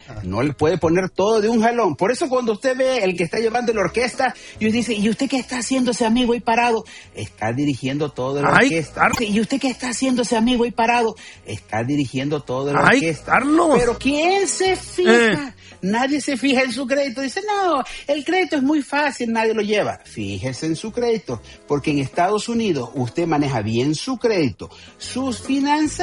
No le puede poner todo de un jalón. Por eso cuando usted ve el que está llevando la orquesta y usted dice, ¿y usted qué está haciendo ese amigo ahí parado? Está dirigiendo todo la orquesta. ¿Y usted qué está haciendo ese amigo ahí parado? Está dirigiendo todo la orquesta. Carlos. Pero ¿quién se fija? Nadie se fija en su crédito. Dice, no, el crédito es muy fácil, nadie lo lleva. Fíjese en su crédito, porque en Estados Unidos usted maneja bien su crédito, sus finanzas.